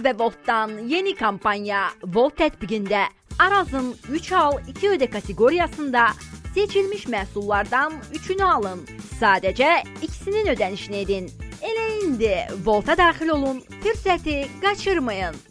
ve Volt'tan yeni kampanya. Volt tətbiqində Araz'ın 3 al 2 öde kateqoriyasında seçilmiş məhsullardan 3'ünü alın. Sadəcə ikisinin ödənişini edin. Elə indi Volt'a daxil olun, fürsəti qaçırmayın.